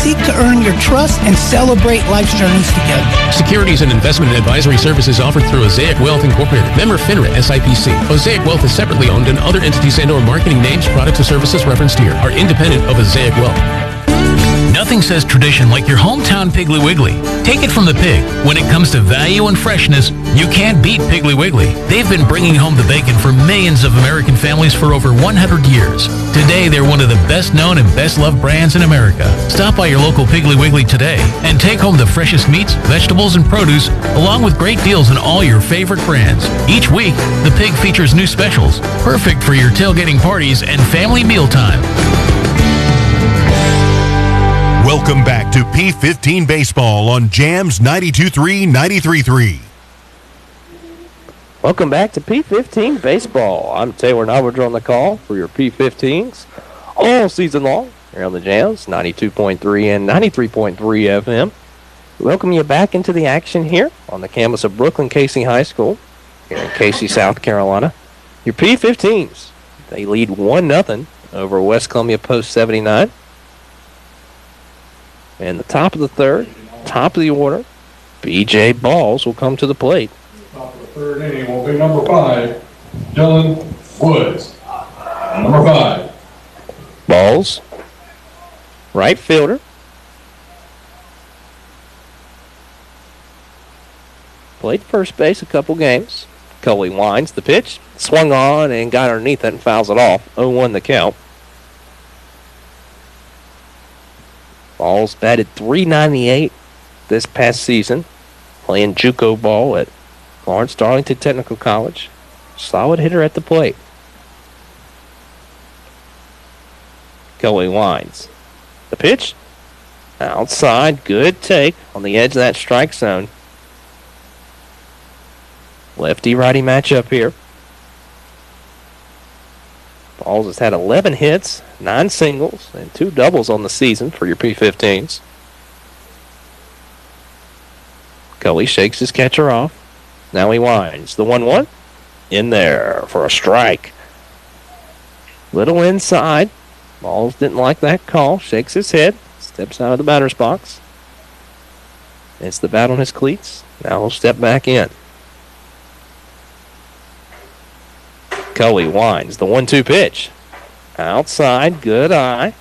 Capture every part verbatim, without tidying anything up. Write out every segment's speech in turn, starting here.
Seek to earn your trust and celebrate life's journeys together. Securities and investment advisory services offered through Osaic Wealth Incorporated. Member FINRA S I P C. Osaic Wealth is separately owned, and other entities and or marketing names, products, or services referenced here are independent of Osaic Wealth. Nothing says tradition like your hometown Piggly Wiggly. Take it from the pig. When it comes to value and freshness, you can't beat Piggly Wiggly. They've been bringing home the bacon for millions of American families for over one hundred years. Today, they're one of the best known and best loved brands in America. Stop by your local Piggly Wiggly today and take home the freshest meats, vegetables, and produce, along with great deals on all your favorite brands. Each week, the pig features new specials, perfect for your tailgating parties and family mealtime. Welcome back to P fifteen Baseball on Jams ninety-two point three, ninety-three point three. Welcome back to P fifteen Baseball. I'm Taylor Nobbridge on the call for your P fifteens all season long here on the Jams, ninety-two point three and ninety-three point three F M. Welcome you back into the action here on the campus of Brooklyn Casey High School here in Casey, South Carolina. Your P fifteens, they lead one nothing over West Columbia Post seventy-nine. And the top of the third, top of the order, B J Balls will come to the plate. Top of the third inning will be number five, Dylan Woods. Number five. Balls, right fielder. Played first base a couple games. Cully winds the pitch, swung on and got underneath it and fouls it off. oh one the count. Balls batted three ninety-eight this past season, playing JUCO ball at Florence Darlington Technical College. Solid hitter at the plate. Kelly winds. The pitch, outside, good take on the edge of that strike zone. Lefty-righty matchup here. Balls has had eleven hits, nine singles, and two doubles on the season for your P fifteens. Cully shakes his catcher off. Now he winds. The one one. In there for a strike. Little inside. Balls didn't like that call. Shakes his head. Steps out of the batter's box. It's the bat on his cleats. Now he'll step back in. Cully winds. The one two pitch. Outside. Good eye.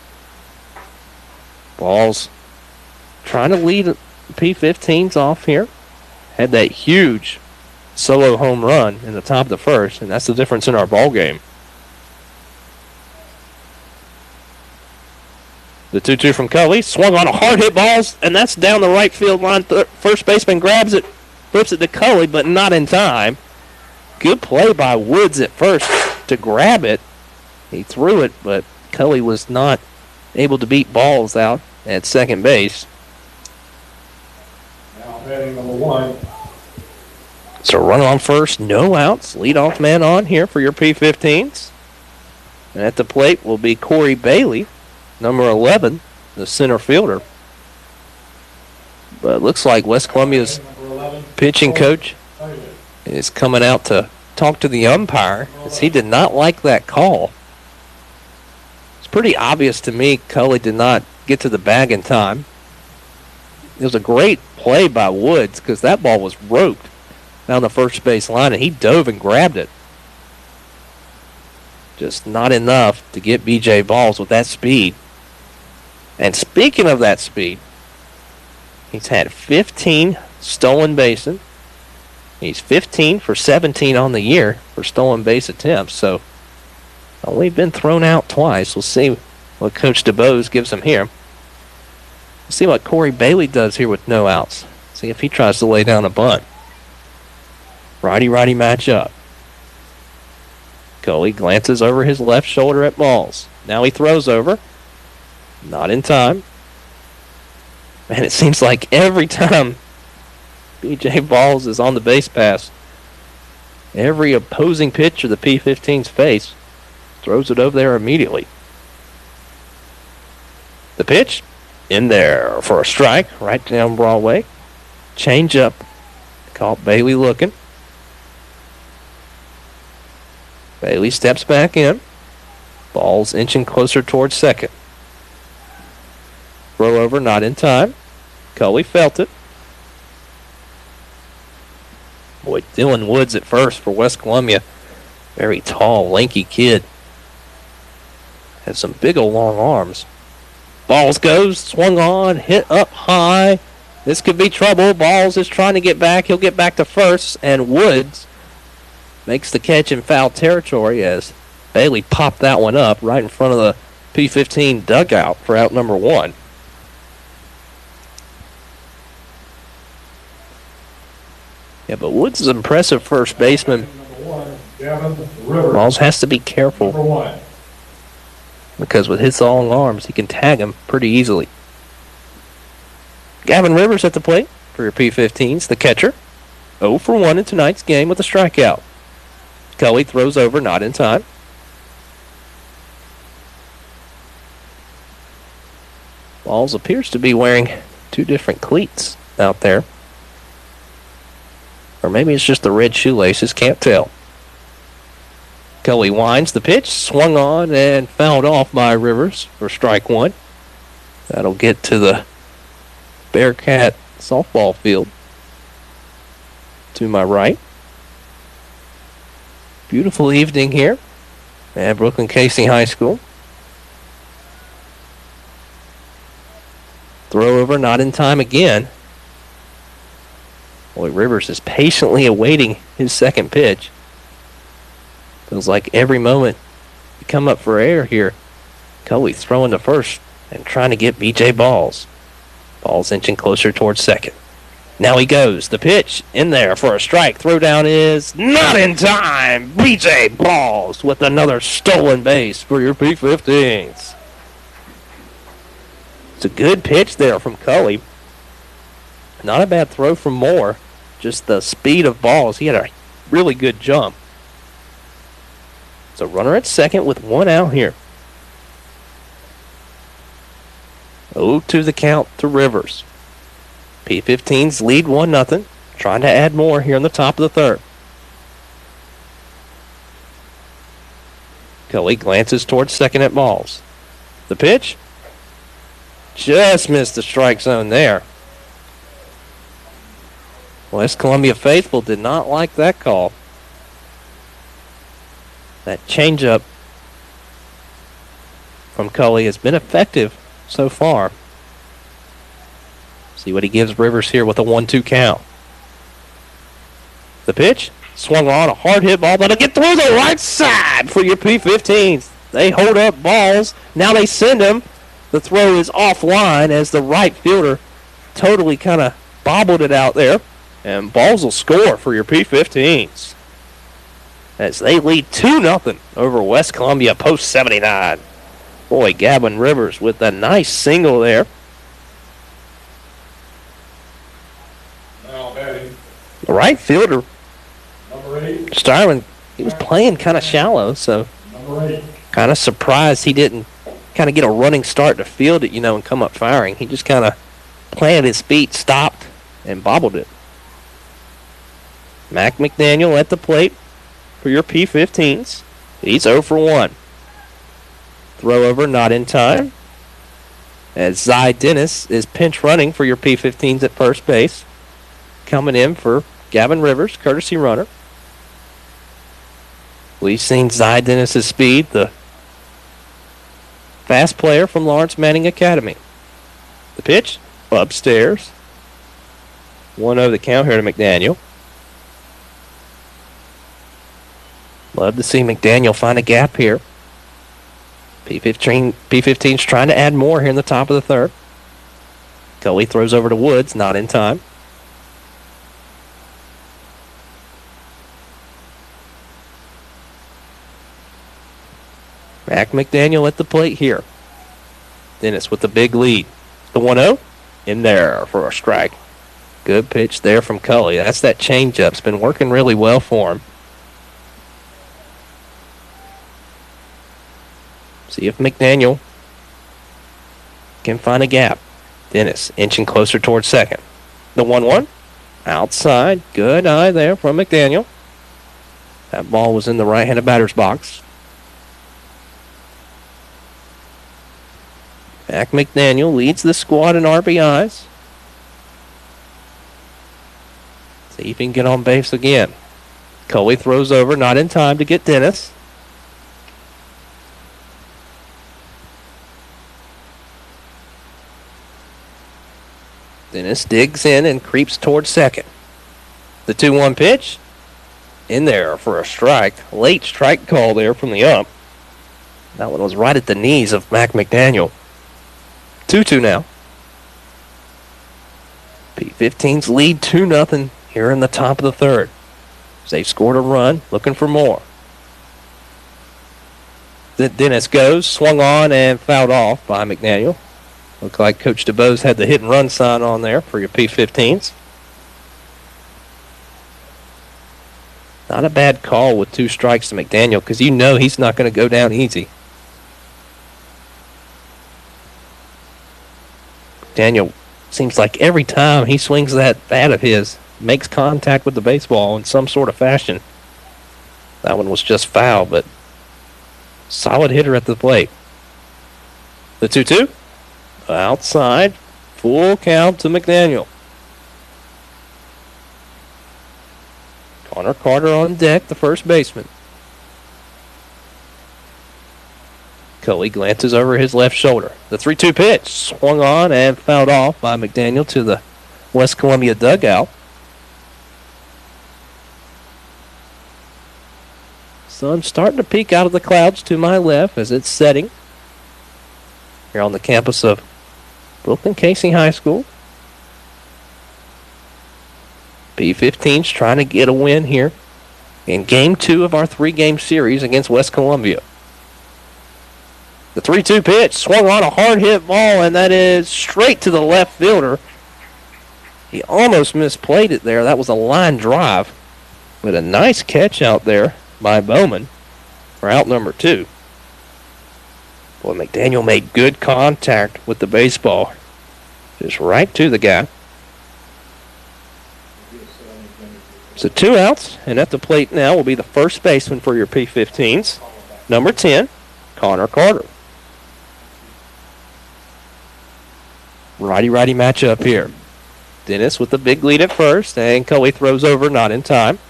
Balls trying to lead P fifteens off here. Had that huge solo home run in the top of the first, and that's the difference in our ball game. The two two from Cully. Swung on a hard hit balls, and that's down the right field line. Th- first baseman grabs it, flips it to Cully, but not in time. Good play by Woods at first to grab it. He threw it, but Cully was not able to beat Balls out at second base. Now batting number one. So runner on first, no outs. Leadoff man on here for your P fifteens. And at the plate will be Corey Bailey, number eleven, the center fielder. But it looks like West Columbia's pitching coach is coming out to talk to the umpire, as he did not like that call. It's pretty obvious to me Cully did not get to the bag in time. It was a great play by Woods because that ball was roped down the first base line, and he dove and grabbed it. Just not enough to get B J Balls with that speed. And speaking of that speed, he's had fifteen stolen bases. He's fifteen for seventeen on the year for stolen base attempts, so only been thrown out twice. We'll see what Coach DeBose gives him here. We'll see what Corey Bailey does here with no outs. See if he tries to lay down a bunt. Righty-righty matchup. Cully glances over his left shoulder at Balls. Now he throws over. Not in time. Man, it seems like every time B J Balls is on the base pass, every opposing pitcher the P fifteens face throws it over there immediately. The pitch in there for a strike right down Broadway. Change up. Caught Bailey looking. Bailey steps back in. Ball's inching closer towards second. Throw over, not in time. Cully felt it. Boy, Dylan Woods at first for West Columbia. Very tall, lanky kid. Has some big old long arms. Balls goes, swung on, hit up high. This could be trouble. Balls is trying to get back. He'll get back to first, and Woods makes the catch in foul territory as Bailey popped that one up right in front of the P fifteen dugout for out number one. Yeah, but Woods is an impressive first baseman. Balls has to be careful because with his long arms, he can tag him pretty easily. Gavin Rivers at the plate for your P fifteens, the catcher. oh for one in tonight's game with a strikeout. Cully throws over, not in time. Balls appears to be wearing two different cleats out there. Or maybe it's just the red shoelaces, can't tell. Cully winds the pitch, swung on and fouled off by Rivers for strike one. That'll get to the Bearcat softball field to my right. Beautiful evening here at Brooklyn Casey High School. Throw over, not in time again. Boy, Rivers is patiently awaiting his second pitch. Feels like every moment you come up for air here. Cully throwing to first and trying to get B J Balls. Balls inching closer towards second. Now he goes. The pitch in there for a strike. Throw down is not in time. B J Balls with another stolen base for your P fifteens. It's a good pitch there from Cully. Not a bad throw from Moore. Just the speed of Balls. He had a really good jump. So runner at second with one out here. oh to the count to Rivers. P fifteens lead one nothing. Trying to add more here in the top of the third. Cully glances towards second at Balls. The pitch? Just missed the strike zone there. West Columbia faithful did not like that call. That changeup from Cully has been effective so far. See what he gives Rivers here with a one two count. The pitch swung on, a hard hit ball that'll get through the right side for your P fifteens. They hold up Balls. Now they send him. The throw is offline as the right fielder totally kind of bobbled it out there. And Balls will score for your P fifteens as they lead two nothing over West Columbia post seventy-nine. Boy, Gavin Rivers with a nice single there. Now batting, The right fielder, number eight, Starling, he was playing kind of shallow, so number eight. kind of surprised he didn't kind of get a running start to field it, you know, and come up firing. He just kind of planted his feet, stopped, and bobbled it. Mac McDaniel at the plate for your P fifteens. He's oh for one. Throw over, not in time. As Zy Dennis is pinch running for your P fifteens at first base. Coming in for Gavin Rivers, courtesy runner. We've seen Zy Dennis' speed, the fast player from Lawrence Manning Academy. The pitch, upstairs. one oh the count here to McDaniel. Love to see McDaniel find a gap here. P fifteen, P fifteen's trying to add more here in the top of the third. Cully throws over to Woods, not in time. Mac McDaniel at the plate here. Dennis with the big lead. The one oh in there for a strike. Good pitch there from Cully. That's that changeup. It's been working really well for him. See if McDaniel can find a gap. Dennis inching closer towards second. The one one. Outside. Good eye there from McDaniel. That ball was in the right-handed batter's box. Mac McDaniel leads the squad in R B Is. See if he can get on base again. Cully throws over, not in time to get Dennis. Dennis digs in and creeps towards second. The two one pitch. In there for a strike. Late strike call there from the ump. That one was right at the knees of Mac McDaniel. two two now. P fifteen's lead two nothing here in the top of the third. They've scored a run, looking for more. Dennis goes, swung on and fouled off by McDaniel. Looked like Coach DeBose had the hit and run sign on there for your P fifteens. Not a bad call with two strikes to McDaniel because you know he's not going to go down easy. McDaniel seems like every time he swings that bat of his, makes contact with the baseball in some sort of fashion. That one was just foul, but solid hitter at the plate. The two two. Outside. Full count to McDaniel. Connor Carter on deck, the first baseman. Cully glances over his left shoulder. The three two pitch swung on and fouled off by McDaniel to the West Columbia dugout. Sun starting to peek out of the clouds to my left as it's setting here on the campus of Brooklyn Casey High School. P fifteen's trying to get a win here in game two of our three-game series against West Columbia. The three two pitch swung on a hard hit ball, and that is straight to the left fielder. He almost misplayed it there. That was a line drive, but a nice catch out there by Bowman for out number two. Boy, McDaniel made good contact with the baseball. Just right to the guy. So two outs, and at the plate now will be the first baseman for your P fifteens, number ten, Connor Carter. Righty-righty matchup here. Dennis with the big lead at first, and Cully throws over, not in time.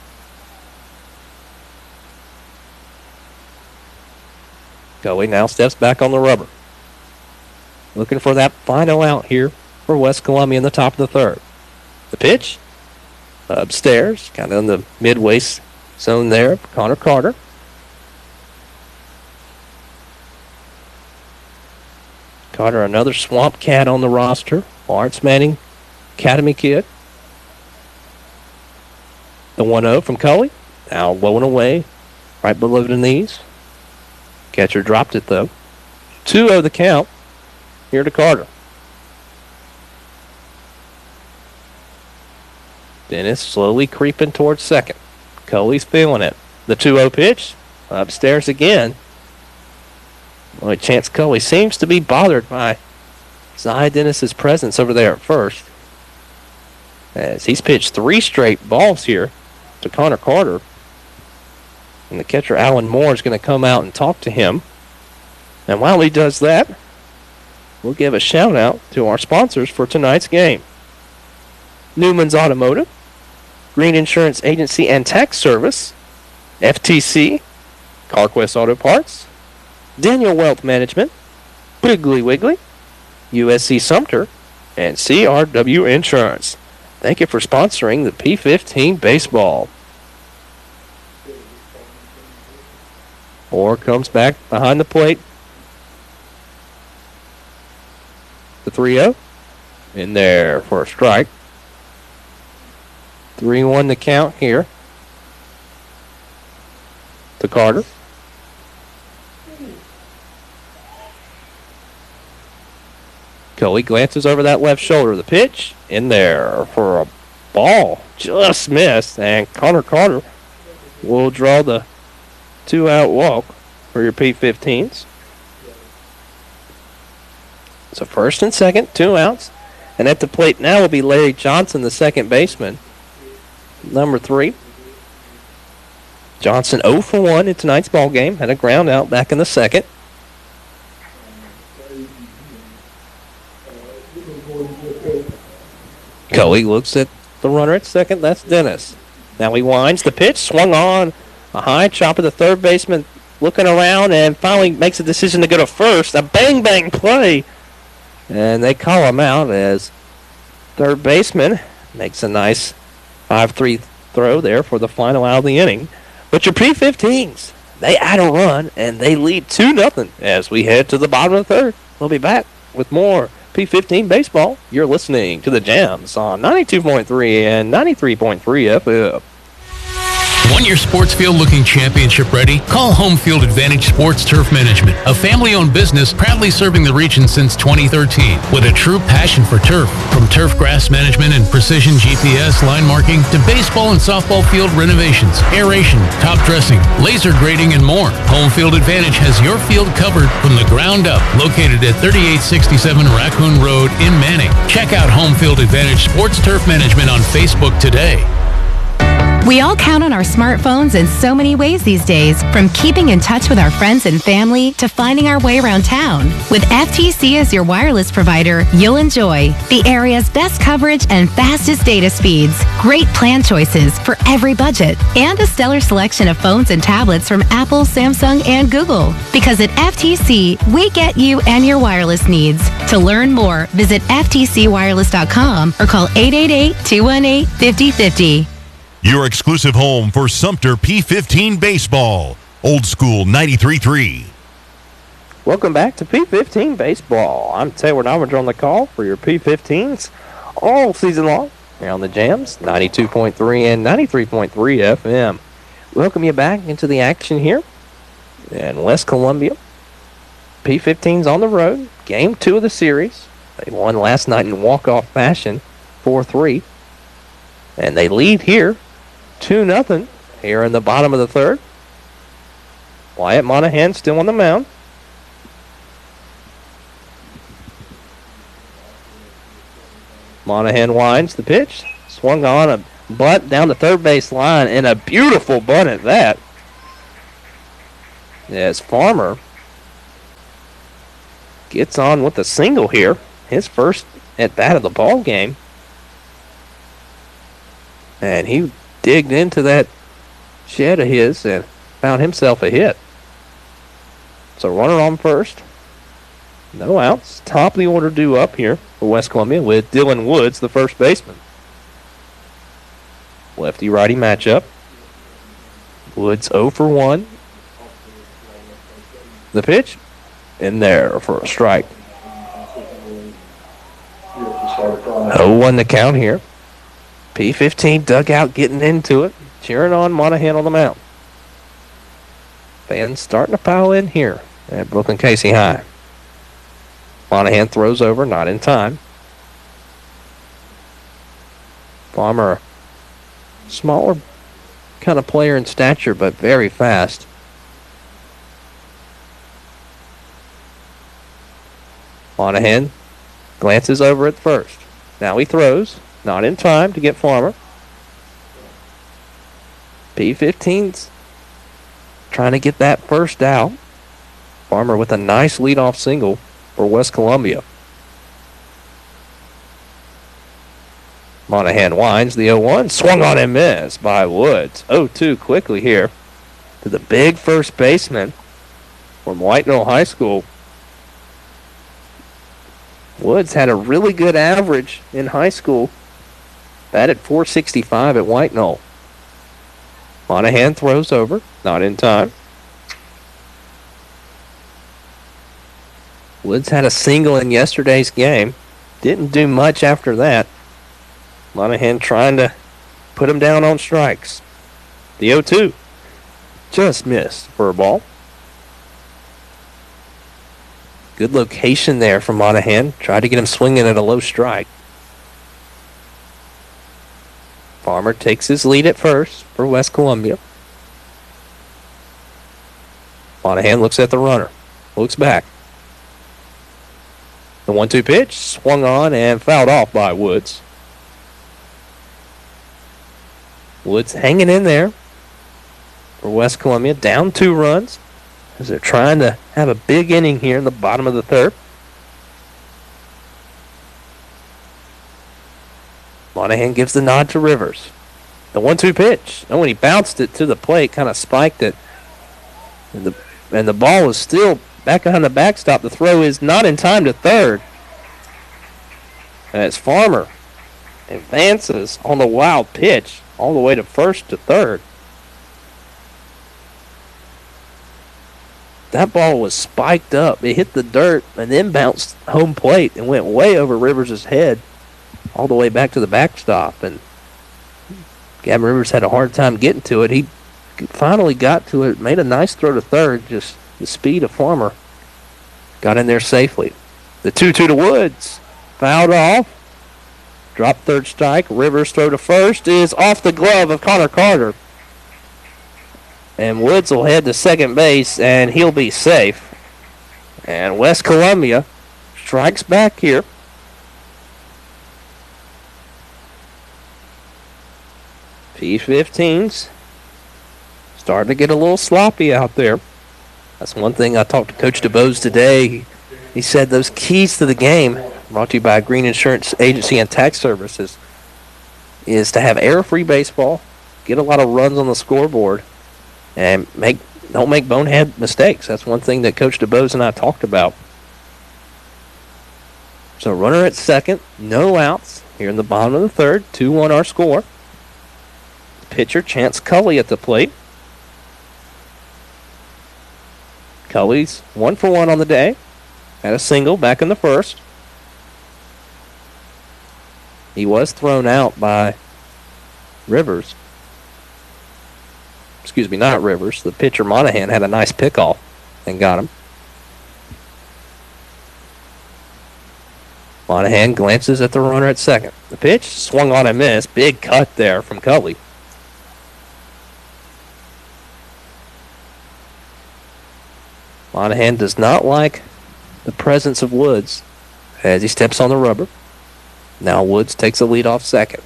Cully now steps back on the rubber. Looking for that final out here for West Columbia in the top of the third. The pitch. Upstairs, kind of in the midway zone there, Connor Carter. Carter, another Swamp Cat on the roster. Lawrence Manning, Academy kid. The one oh from Cully. Now blowing away right below the knees. Catcher dropped it, though. two oh the count here to Carter. Dennis slowly creeping towards second. Cully's feeling it. The two oh pitch. Upstairs again. Boy, Chance Cully seems to be bothered by Zy Dennis's presence over there at first, as he's pitched three straight balls here to Connor Carter. And the catcher, Alan Moore, is going to come out and talk to him. And while he does that, we'll give a shout-out to our sponsors for tonight's game. Newman's Automotive, Green Insurance Agency and Tax Service, F T C, CarQuest Auto Parts, Daniel Wealth Management, Piggly Wiggly, U S C Sumter, and C R W Insurance. Thank you for sponsoring the P fifteen baseball. Moore comes back behind the plate. The three oh in there for a strike. three one to count here to Carter. Cully glances over that left shoulder. The pitch in there for a ball. Just missed. And Connor Carter will draw the two-out walk for your P fifteens. So first and second, two outs. And at the plate now will be Larry Johnson, the second baseman. Number three. Johnson oh for one in tonight's ball game. Had a ground out back in the second. Coey looks at the runner at second. That's Dennis. Now he winds the pitch, swung on a high chop of the third baseman, looking around and finally makes a decision to go to first. A bang bang play, and they call him out as third baseman makes a nice five three throw there for the final out of the inning. But your P fifteens, they add a run and they lead two nothing as we head to the bottom of the third. We'll be back with more P fifteen baseball. You're listening to the Jams on ninety-two point three and ninety-three point three F M. Want your sports field looking championship ready? Call Home Field Advantage Sports Turf Management, a family-owned business proudly serving the region since twenty thirteen with a true passion for turf. From turf grass management and precision G P S line marking to baseball and softball field renovations, aeration, top dressing, laser grading, and more. Home Field Advantage has your field covered from the ground up, located at thirty-eight sixty-seven Raccoon Road in Manning. Check out Home Field Advantage Sports Turf Management on Facebook today. We all count on our smartphones in so many ways these days, from keeping in touch with our friends and family to finding our way around town. With F T C as your wireless provider, you'll enjoy the area's best coverage and fastest data speeds, great plan choices for every budget, and a stellar selection of phones and tablets from Apple, Samsung, and Google. Because at F T C, we get you and your wireless needs. To learn more, visit F T C wireless dot com or call eight eight eight, two one eight, five zero five zero. Your exclusive home for Sumter P fifteen baseball. Old School ninety-three point three. Welcome back to P fifteen baseball. I'm Taylor Novinger on the call for your P fifteens all season long here on the Jams, ninety-two point three and ninety-three point three F M. Welcome you back into the action here in West Columbia. P fifteens on the road, game two of the series. They won last night in walk-off fashion, four three. And they lead here two nothing here in the bottom of the third. Wyatt Monahan still on the mound. Monahan winds the pitch. Swung on a bunt down the third base line, and a beautiful bunt at that. As Farmer gets on with a single here. His first at bat of the ball game. And he digged into that shed of his and found himself a hit. So runner on first. No outs. Top of the order due up here for West Columbia with Dylan Woods, the first baseman. Lefty-righty matchup. Woods oh for one. The pitch in there for a strike. oh one the count here. P fifteen dugout getting into it, cheering on Monahan on the mound. Fans starting to pile in here at Brooklyn Casey High. Monahan throws over, not in time. Farmer, smaller kind of player in stature, but very fast. Monahan glances over at first. Now he throws. Not in time to get Farmer. P fifteen's trying to get that first out. Farmer with a nice leadoff single for West Columbia. Monahan winds the oh one. Swung on and missed by Woods. oh two quickly here to the big first baseman from White Knoll High School. Woods had a really good average in high school. Batted four sixty-five at White Knoll. Monahan throws over, not in time. Woods had a single in yesterday's game. Didn't do much after that. Monahan trying to put him down on strikes. The oh two just missed for a ball. Good location there from Monahan. Tried to get him swinging at a low strike. Farmer takes his lead at first for West Columbia. Monahan looks at the runner. Looks back. The one two pitch swung on and fouled off by Woods. Woods hanging in there for West Columbia. Down two runs as they're trying to have a big inning here in the bottom of the third. Monahan gives the nod to Rivers. The one two pitch. And when he bounced it to the plate, kind of spiked it. And the, and the ball was still back behind the backstop. The throw is not in time to third. And it's Farmer advances on the wild pitch all the way to first to third. That ball was spiked up. It hit the dirt and then bounced home plate and went way over Rivers' head all the way back to the backstop. And Gavin Rivers had a hard time getting to it. He finally got to it, made a nice throw to third. Just the speed of Farmer got in there safely. The two two to Woods. Fouled off. Drop third strike. Rivers' throw to first is off the glove of Connor Carter. And Woods will head to second base, and he'll be safe. And West Columbia strikes back here. P fifteens starting to get a little sloppy out there. That's one thing I talked to Coach DeBose today. He, he said those keys to the game, brought to you by Green Insurance Agency and Tax Services, is to have error-free baseball, get a lot of runs on the scoreboard, and make don't make bonehead mistakes. That's one thing that Coach DeBose and I talked about. So runner at second, no outs here in the bottom of the third, two one our score. Pitcher Chance Cully at the plate. Cully's one for one on the day. Had a single back in the first. He was thrown out by Rivers. Excuse me, not Rivers. The pitcher Monahan had a nice pickoff and got him. Monahan glances at the runner at second. The pitch swung on and missed. Big cut there from Cully. Monahan does not like the presence of Woods as he steps on the rubber. Now Woods takes a lead off second.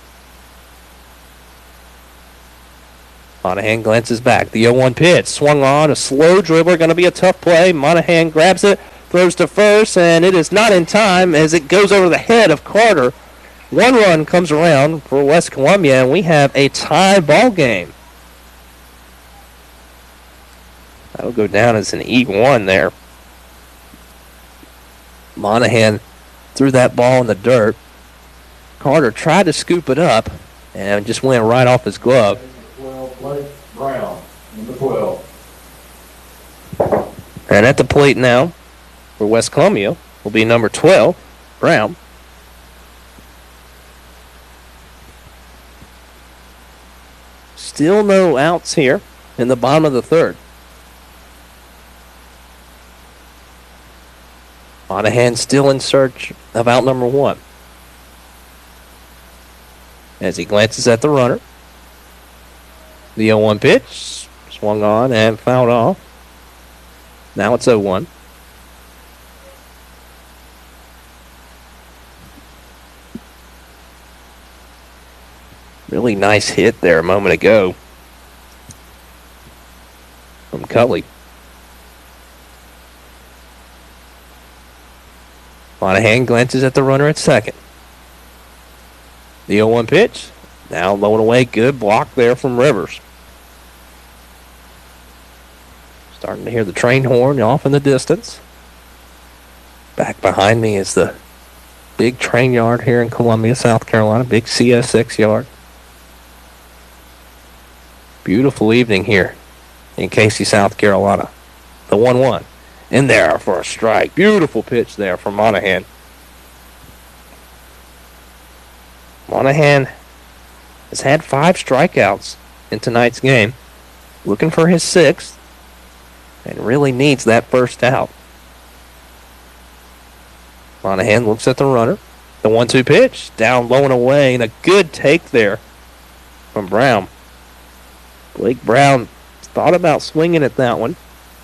Monahan glances back. The oh one pitch swung on. A slow dribbler. Going to be a tough play. Monahan grabs it, throws to first, and it is not in time as it goes over the head of Carter. One run comes around for West Columbia, and we have a tie ball game. That'll go down as an E one there. Monahan threw that ball in the dirt. Carter tried to scoop it up and just went right off his glove. Blake Brown, number twelve. And at the plate now for West Columbia will be number twelve, Brown. Still no outs here in the bottom of the third. Monahan still in search of out number one. As he glances at the runner. The oh one pitch swung on and fouled off. Now it's oh one. Really nice hit there a moment ago from Cully. Monahan glances at the runner at second. The oh one pitch. Now low and away. Good block there from Rivers. Starting to hear the train horn off in the distance. Back behind me is the big train yard here in Columbia, South Carolina. Big C S X yard. Beautiful evening here in Casey, South Carolina. The one one. In there for a strike. Beautiful pitch there from Monahan. Monahan has had five strikeouts in tonight's game. Looking for his sixth. And really needs that first out. Monahan looks at the runner. The one two pitch. Down low and away. And a good take there from Brown. Blake Brown thought about swinging at that one.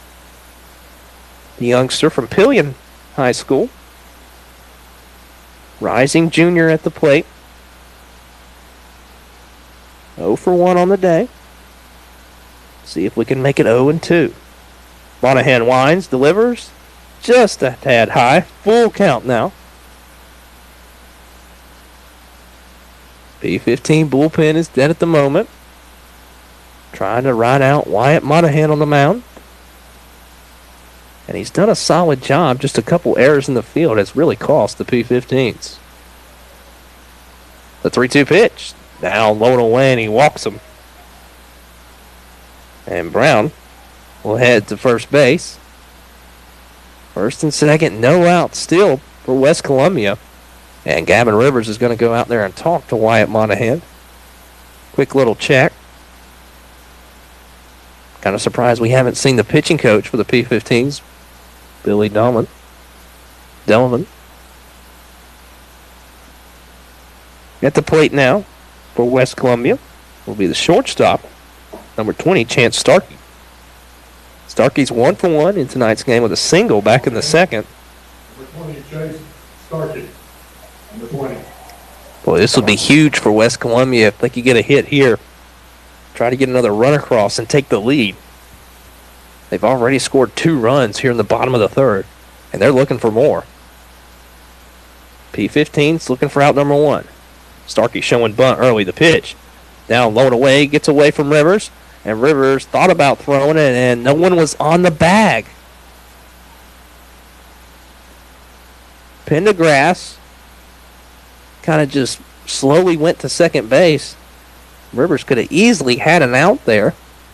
The youngster from Pillion High School. Rising junior at the plate. oh for one on the day. See if we can make it oh and two. Monahan winds, delivers. Just a tad high. Full count now. P fifteen bullpen is dead at the moment. Trying to ride out Wyatt Monahan on the mound. And he's done a solid job. Just a couple errors in the field has really cost the P fifteens. The three two pitch. Now low and away, and he walks him. And Brown will head to first base. First and second, no out still for West Columbia. And Gavin Rivers is going to go out there and talk to Wyatt Monahan. Quick little check. Kind of surprised we haven't seen the pitching coach for the P fifteens, Billy Delman. Delman. At the plate now for West Columbia will be the shortstop, number twenty, Chance Starkey. Starkey's one for one in tonight's game with a single back in the second. Number twenty, Chase Starkey. Number twenty. Boy, this would be huge for West Columbia if they could get a hit here. Try to get another run across and take the lead. They've already scored two runs here in the bottom of the third, and they're looking for more. P fifteen's looking for out number one. Starkey showing bunt early. The pitch. Down low and away, gets away from Rivers, and Rivers thought about throwing it, and no one was on the bag. Pendergrass kind of just slowly went to second base. Rivers could have easily had an out there.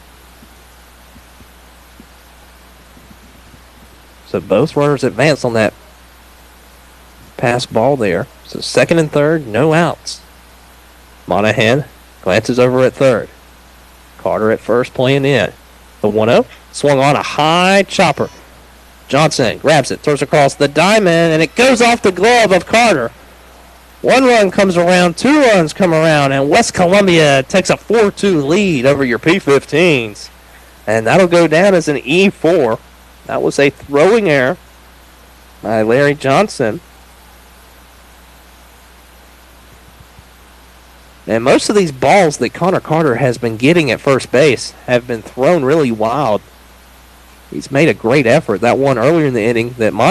So both runners advance on that pass ball there. So second and third, no outs. Monahan glances over at third. Carter at first playing in. The one oh swung on a high chopper. Johnson grabs it, throws across the diamond, and it goes off the glove of Carter. One run comes around, two runs come around, and West Columbia takes a four two lead over your P fifteens. And that'll go down as an E four. That was a throwing error by Larry Johnson. And most of these balls that Connor Carter has been getting at first base have been thrown really wild. He's made a great effort. That one earlier in the inning that Mon